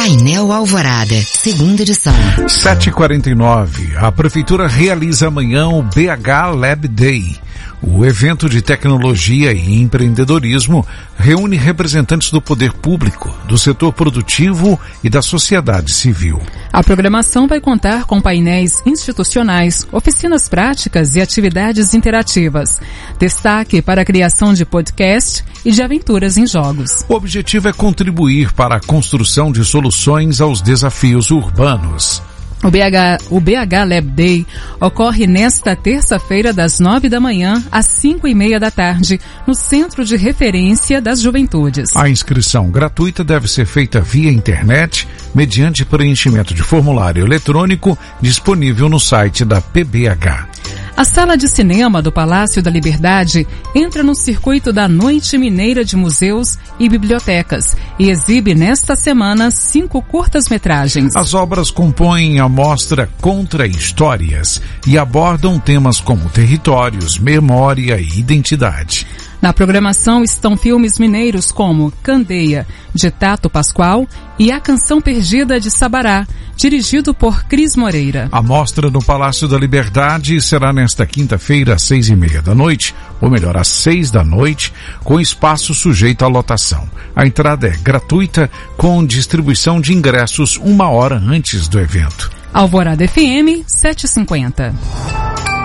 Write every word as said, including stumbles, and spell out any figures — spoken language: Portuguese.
Painel Alvorada, segunda edição. sete e quarenta e nove. A Prefeitura realiza amanhã o B H Lab Day. O evento de tecnologia e empreendedorismo reúne representantes do poder público, do setor produtivo e da sociedade civil. A programação vai contar com painéis institucionais, oficinas práticas e atividades interativas. Destaque para a criação de podcast e de aventuras em jogos. O objetivo é contribuir para a construção de soluções aos desafios urbanos. O B H, o B H Lab Day ocorre nesta terça-feira das nove da manhã às cinco e meia da tarde no Centro de Referência das Juventudes. A inscrição gratuita deve ser feita via internet mediante preenchimento de formulário eletrônico disponível no site da P B H. A Sala de Cinema do Palácio da Liberdade entra no circuito da Noite Mineira de Museus e Bibliotecas e exibe nesta semana cinco curtas-metragens. As obras compõem a mostra Contra-Histórias e abordam temas como territórios, memória e identidade. Na programação estão filmes mineiros como Candeia, de Tato Pascoal, e A Canção Perdida de Sabará, dirigido por Cris Moreira. A mostra no Palácio da Liberdade será nesta quinta-feira às seis e meia da noite, ou melhor, às seis da noite, com espaço sujeito à lotação. A entrada é gratuita, com distribuição de ingressos uma hora antes do evento. Alvorada F M, sete e cinquenta.